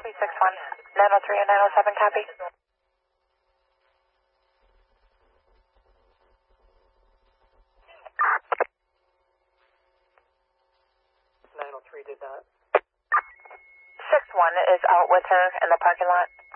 Copy 6-1. 903 and 907, copy. 903 did not. 6-1 is out with her in the parking lot.